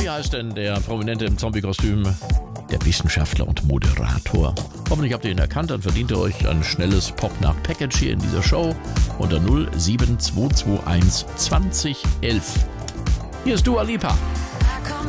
Wie heißt denn der Prominente im Zombie-Kostüm? Der Wissenschaftler und Moderator. Hoffentlich habt ihr ihn erkannt, dann verdient ihr euch ein schnelles Pop-Nach-Package hier in dieser Show unter 07221 2011. Hier ist Dua Lipa.